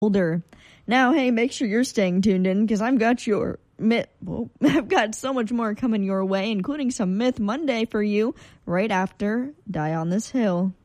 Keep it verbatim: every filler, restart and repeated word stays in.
older. Now, hey, make sure you're staying tuned in because I've got your myth. Well, I've got so much more coming your way, including some Myth Monday for you right after Die on This Hill.